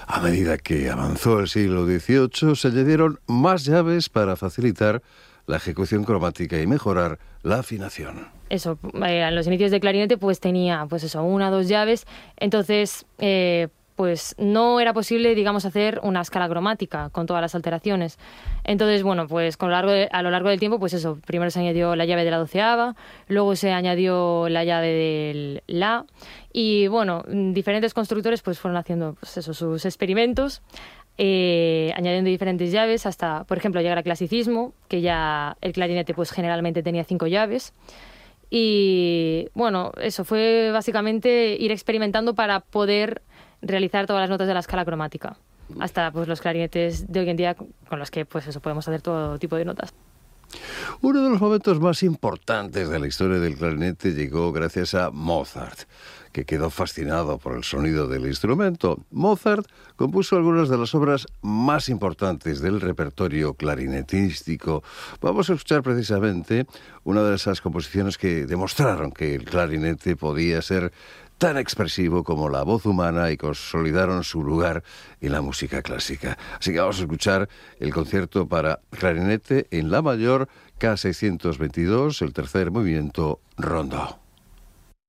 A medida que avanzó el siglo XVIII, se añadieron más llaves para facilitar la ejecución cromática y mejorar la afinación. Eso, a los inicios de clarinete pues tenía una o dos llaves, entonces pues no era posible, digamos, hacer una escala cromática con todas las alteraciones. Entonces, bueno, pues a lo largo del tiempo, pues eso, primero se añadió la llave de la doceava, luego se añadió la llave del la, y bueno, diferentes constructores pues fueron haciendo sus experimentos, añadiendo diferentes llaves hasta, por ejemplo, llegar al clasicismo, que ya el clarinete pues generalmente tenía 5 llaves. Y bueno, eso fue básicamente ir experimentando para poder realizar todas las notas de la escala cromática, hasta pues los clarinetes de hoy en día con los que pues eso podemos hacer todo tipo de notas. Uno de los momentos más importantes de la historia del clarinete llegó gracias a Mozart, que quedó fascinado por el sonido del instrumento. Mozart compuso algunas de las obras más importantes del repertorio clarinetístico. Vamos a escuchar precisamente una de esas composiciones que demostraron que el clarinete podía ser tan expresivo como la voz humana y consolidaron su lugar en la música clásica. Así que vamos a escuchar el concierto para clarinete en la mayor K622, el tercer movimiento, Rondo.